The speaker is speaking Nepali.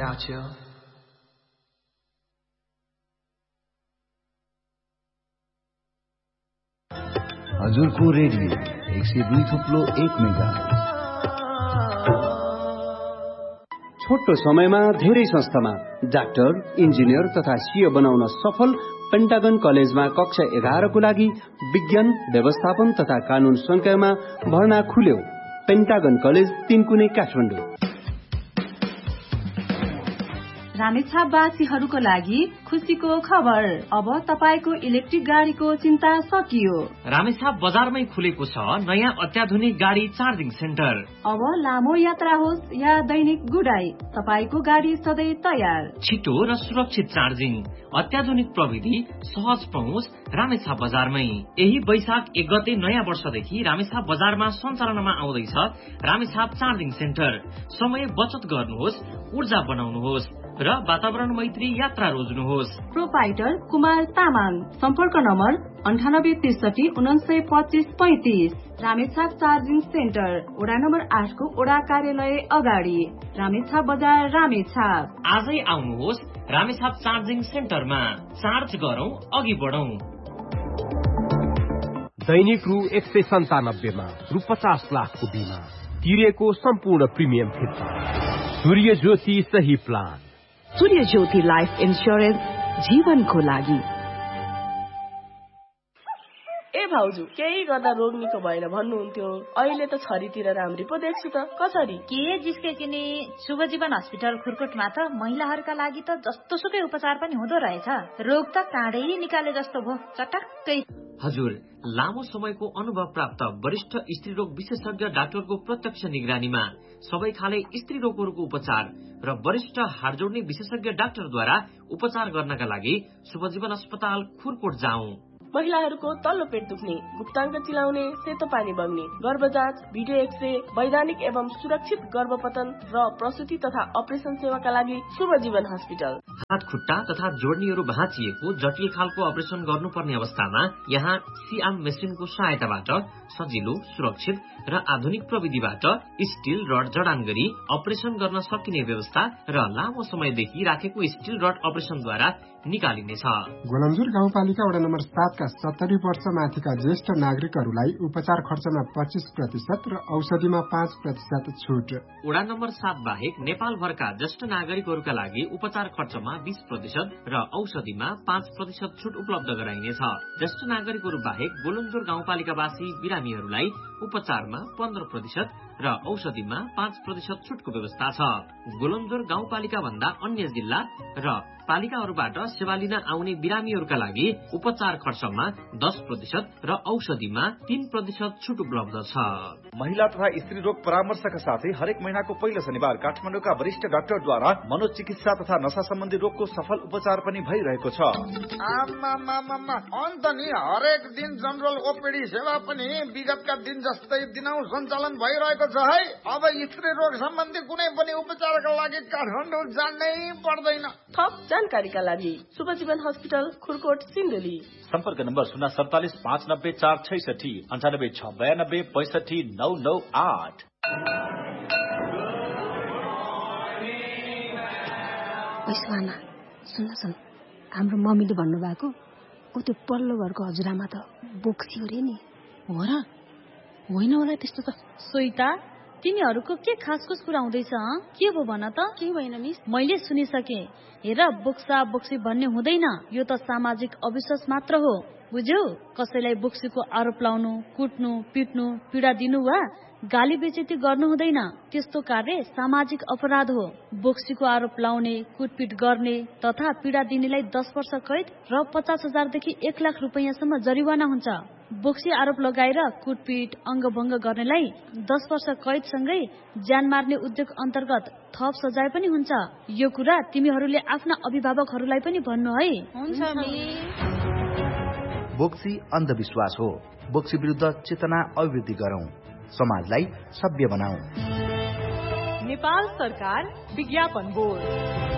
about you. हजुरको रेडियो 102.1 मेगाहर्ज। छोटो समयमा धेरै संस्थामा डाक्टर, इन्जिनियर तथा सीए बनाउन सफल पेन्टागन कलेजमा कक्षा 11 को लागि विज्ञान, व्यवस्थापन तथा कानून संकायमा भर्ना खुल्यो। पेन्टागन कलेज 3 कुने काठमाडौँ। रामेछापवासीहरूको लागि खुसीको खबर, अब तपाईको इलेक्ट्रिक गाडीको चिन्ता सकियो। रामेछाप बजारमै खुलेको छ नयाँ अत्याधुनिक गाडी चार्जिङ सेन्टर। अब लामो यात्रा होस् या दैनिक गुडाई, तपाईको गाडी सधैँ तयार। छिटो र सुरक्षित चार्जिङ, अत्याधुनिक प्रविधि, सहज पहुँच रामेछाप बजारमै। यही वैशाख 1 गते नयाँ वर्षदेखि रामेछाप बजारमा सञ्चालनमा आउँदैछ रामेछाप चार्जिङ सेन्टर। समय बचत गर्नुहोस्, ऊर्जा बनाउनुहोस् र वातावरण मैत्री यात्रा रोज्नुहोस्। प्रोपाइटर कुमार तामाङ, सम्पर्क नम्बर 9863 1925 रामेछाप चार्जिङ सेन्टर, वडा नम्बर 8 को वडा कार्यालय अगाडि, रामेछाप बजार, रामेछाप। आजै आउनुहोस् रामेछाप चार्जिङ सेन्टरमा, चार्ज गरौं अघि बढौं। दैनिक रु 197 मा रु 50 लाखको बिमा तिरेको सम्पूर्ण प्रिमियम फिर्ता। सूर्य ज्योति सही प्लान। सूर्य ज्योति लाइफ इन्स्योरेन्स, जीवनको लागि। ए भाउजू, केही गर्दा रोग निको भएन भन्नुहुन्थ्यो, अहिले त छरीतिर राम्री पो देख्छु त। कसरी? के जिस्केकी नि, शुभ जीवन हस्पिटल खुरकोटमा त महिलाहरूका लागि त जस्तो सुकै उपचार पनि हुँदो रहेछ। रोग त काँडै निकाले जस्तो भो, चटक्कै। हजुर, लामो समयको अनुभव प्राप्त वरिष्ठ स्त्री रोग विशेषज्ञ डाक्टरको प्रत्यक्ष निगरानीमा सबै खाले स्त्री रोगहरूको उपचार र वरिष्ठ हाड जोड्ने विशेषज्ञ डाक्टरद्वारा उपचार गर्नका लागि शुभजीवन अस्पताल खुरकोट जाउँ। महिलाहरूको तल्लो पेट दुख्ने, गुप्ताङ्ग चिलाउने, सेतो पानी बग्ने, गर्भजाँच, भिडियो एक्सरे, वैधानिक एवं सुरक्षित गर्भपतन र प्रसुति तथा अपरेसन सेवाका लागि शुभजीवन हस्पिटल। हात खुट्टा तथा जोड्नीहरू भाँचिएको जटिल खालको अपरेसन गर्नुपर्ने अवस्थामा यहाँ सिआम मेसिनको सहायताबाट सजिलो, सुरक्षित र आधुनिक प्रविधिबाट स्टील रड जडान गरी अपरेसन गर्न सकिने व्यवस्था र लामो समयदेखि राखेको स्टील रड अपरेसनद्वारा निकालिनेछ। गोलमजुर गाउँपालिका वडा नम्बर 7 का 70 वर्ष माथिका ज्येष्ठ नागरिकहरूलाई उपचार खर्चमा 25% र औषधिमा 5% छुट। वडा नम्बर 7 बाहेक नेपालभरका ज्येष्ठ नागरिकहरूका लागि उपचार खर्चमा 20% र औषधिमा 5% छुट उपलब्ध गराइनेछ। ज्येष्ठ नागरिकहरू बाहेक गोलमजुर गाउँपालिकावासी बिरामीहरूलाई उपचारमा 15% र औषधिमा 5% छुटको व्यवस्था छ। गोलमजुर गाउँपालिका भन्दा अन्य जिल्ला र पालिकाहरूबाट सेवा लिन आउने बिरामीहरूका लागि उपचार खर्चमा 10% र औषधिमा 3% छुट उपलब्ध छ। महिला तथा स्त्री रोग परामर्शका साथै हरेक महिनाको पहिलो शनिबार काठमाडौँका वरिष्ठ डाक्टरद्वारा मनोचिकित्सा तथा नशा सम्बन्धी रोगको सफल उपचार पनि भइरहेको छ। अन्त नि हरेक दिन जनरल ओपीडी सेवा पनि विगतका दिन जस्तै दिनौ सञ्चालन भइरहेको छ है। अब स्त्री रोग सम्बन्धी कुनै पनि उपचारका लागि काठमाडौँ जानै पर्दैन। थप जानकारीका लागि शुभजीवन हस्पिटल खुरकोट सिन्धुली। सम्पर्क नम्बर 047 590 466 98 692 65 998। सुन सुन, हाम्रो मम्मीले भन्नुभएको ऊ त्यो पल्लो घरको हजुरआमा त बोक्सी हो रे नि। हो र? होइन होला त्यस्तो त। सोइता, तिमीहरूको के खासखुस कुरा हुँदैछ? के भो भन त? के भएन मिस? मैले सुनिसके। हेर, बोक्सा बोक्सी भन्ने हुँदैन, यो त सामाजिक अविश्वास मात्र हो, बुझ्यौ? कसैलाई बोक्सीको आरोप लाउनु, कुट्नु, पिट्नु, पीडा दिनु वा गाली बेइज्जती गर्नु हुँदैन। त्यस्तो कार्य सामाजिक अपराध हो। बोक्सीको आरोप लाउने, कुटपिट गर्ने तथा पीडा दिनेलाई 10 वर्ष कैद र 50,000 देखि 1 लाख रुपैयाँसम्म जरिवाना हुन्छ। बोक्सी आरोप लगाएर कुटपिट, अङ्गभङ्ग गर्नेलाई 10 वर्ष कैदसँगै ज्यान मार्ने उद्योग अन्तर्गत थप सजाय पनि हुन्छ। यो कुरा तिमीहरूले आफ्ना अभिभावकहरूलाई पनि भन्नु है। हुन्छ मिस। बोक्सी अन्धविश्वास हो। बोक्सी विरुद्ध चेतना अभिवृद्धि गरौं, समाजलाई सभ्य बनाऊ। नेपाल सरकार विज्ञापन बोर्ड।